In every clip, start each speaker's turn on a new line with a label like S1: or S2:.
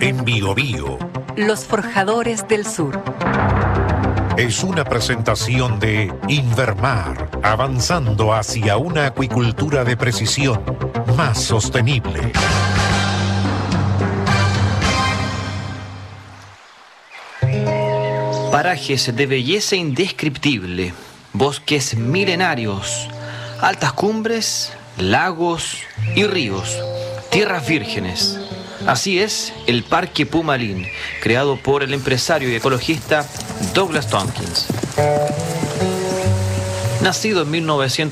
S1: en Biobío.
S2: Los Forjadores del Sur.
S1: Es una presentación de Invermar, avanzando hacia una acuicultura de precisión más sostenible.
S3: Parajes de belleza indescriptible, bosques milenarios, altas cumbres, lagos y ríos, tierras vírgenes. Así es el Parque Pumalín, creado por el empresario y ecologista Douglas Tompkins. Nacido en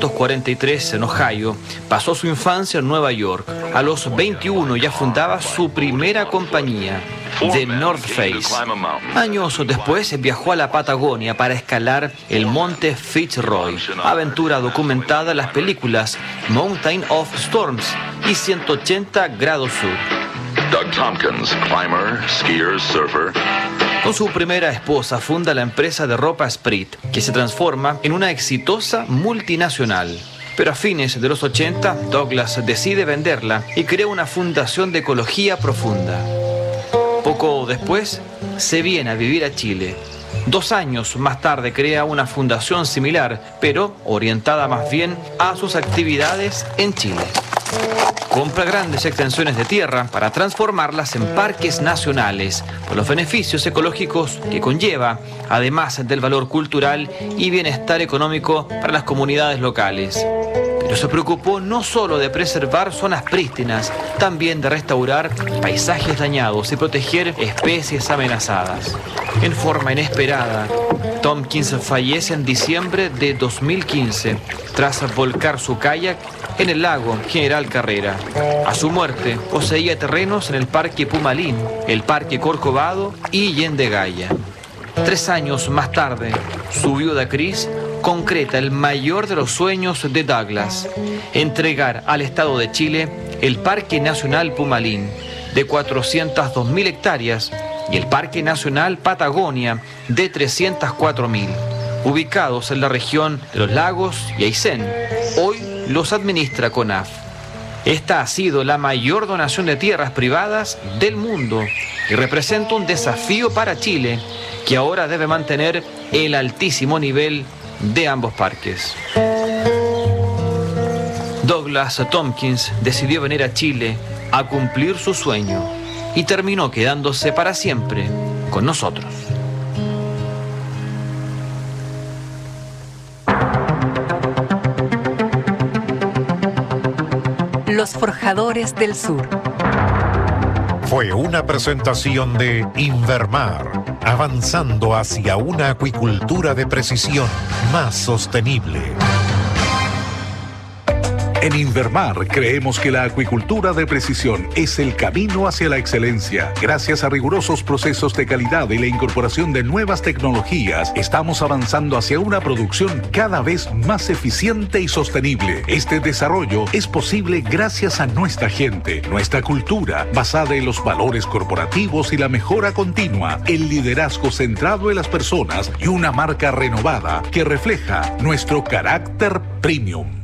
S3: 1943 en Ohio, pasó su infancia en Nueva York. A los 21 ya fundaba su primera compañía, The North Face. Años después viajó a la Patagonia para escalar el monte Fitzroy, aventura documentada en las películas Mountain of Storms y 180 grados sur.
S4: Doug Tompkins, climber, skier, surfer.
S3: Con su primera esposa funda la empresa de ropa Sprit, que se transforma en una exitosa multinacional. Pero a fines de los 80, Douglas decide venderla y crea una fundación de ecología profunda. Poco después, se viene a vivir a Chile. 2 años más tarde crea una fundación similar, pero orientada más bien a sus actividades en Chile. Compra grandes extensiones de tierra para transformarlas en parques nacionales, por los beneficios ecológicos que conlleva, además del valor cultural y bienestar económico para las comunidades locales. Pero se preocupó no solo de preservar zonas prístinas, también de restaurar paisajes dañados y proteger especies amenazadas. En forma inesperada, Tompkins fallece en diciembre de 2015 tras volcar su kayak en el lago General Carrera. A su muerte, poseía terrenos en el Parque Pumalín, el Parque Corcovado y Yendegaya. 3 años más tarde, su viuda Chris concreta el mayor de los sueños de Douglas: entregar al Estado de Chile el Parque Nacional Pumalín, de 402.000 hectáreas, y el Parque Nacional Patagonia, de 304.000, ubicados en la región de los lagos y Aysén. Hoy los administra CONAF. Esta ha sido la mayor donación de tierras privadas del mundo y representa un desafío para Chile, que ahora debe mantener el altísimo nivel de ambos parques. Douglas Tompkins decidió venir a Chile a cumplir su sueño y terminó quedándose para siempre con nosotros.
S2: Los Forjadores del Sur.
S1: Fue una presentación de Invermar, avanzando hacia una acuicultura de precisión más sostenible.
S5: En Invermar creemos que la acuicultura de precisión es el camino hacia la excelencia. Gracias a rigurosos procesos de calidad y la incorporación de nuevas tecnologías, estamos avanzando hacia una producción cada vez más eficiente y sostenible. Este desarrollo es posible gracias a nuestra gente, nuestra cultura, basada en los valores corporativos y la mejora continua, el liderazgo centrado en las personas y una marca renovada que refleja nuestro carácter premium.